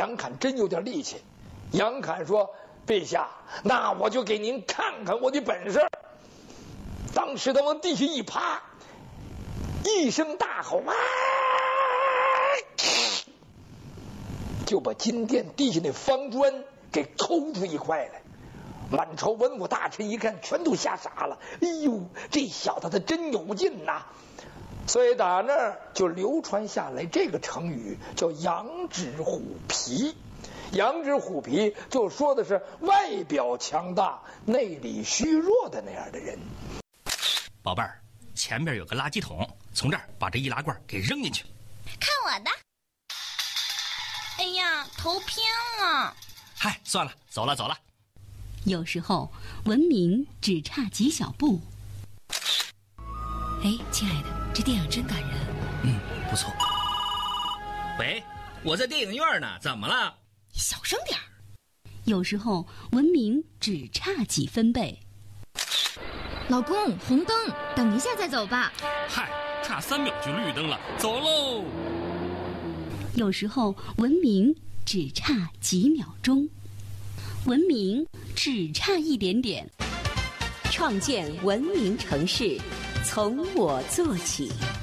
杨侃真有点力气。杨侃说：“陛下，那我就给您看看我的本事。”当时他往地下一趴，一声大吼，就把金殿地下那方砖给抠出一块来。满朝文武大臣一看，全都吓傻了。哎呦，这小子他真有劲呐！所以打那儿就流传下来这个成语，叫羊脂虎皮。羊脂虎皮就说的是外表强大、内里虚弱的那样的人。 宝贝儿，前边有个垃圾桶，从这儿把这易拉罐给扔进去。 看我的！哎呀，头偏了。 嗨，算了，走了。 有时候文明只差几小步。 哎，亲爱的，这电影真感人。 不错。喂，我在电影院呢，怎么了？ 小声点儿。 有时候文明只差几分贝。 老公，红灯，等一下再走吧。 嗨，差3秒就绿灯了，走喽。 有时候文明只差几秒钟，文明只差一点点。 创建文明城市，从我做起。